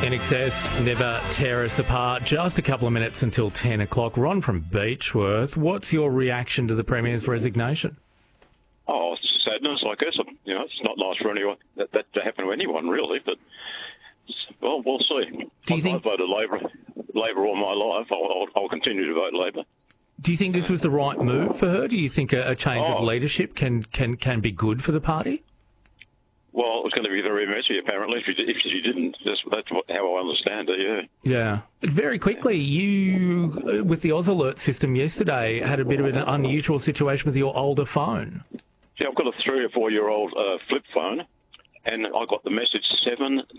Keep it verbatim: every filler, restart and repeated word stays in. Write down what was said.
In Excess, Never Tear Us Apart. Just a couple of minutes until ten o'clock. Ron from Beechworth, what's your reaction to the Premier's resignation? Oh, it's sadness, I guess. You know, it's not nice for anyone that, that to happen to anyone, really. But well, we'll see. Do you I, think I voted Labor, Labor all my life. I'll, I'll, I'll continue to vote Labor. Do you think this was the right move for her? Do you think a, a change Oh. of leadership can, can, can be good for the party? Well, it was going to be very messy, apparently, if she, if she didn't. That's, that's what, how I understand it, yeah. Yeah. Very quickly, you, uh, with the Oz Alert system yesterday, had a bit of an unusual situation with your older phone. See, I've got a three or four-year-old uh, flip phone, and I got the message seven